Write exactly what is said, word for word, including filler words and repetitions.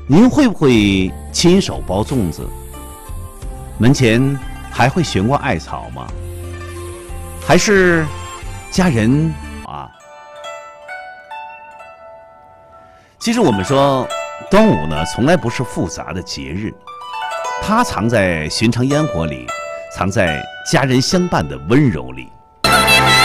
您会不会亲手包粽子？门前还会悬挂艾草吗？还是家人啊？其实我们说，端午呢，从来不是复杂的节日，它藏在寻常烟火里，藏在家人相伴的温柔里。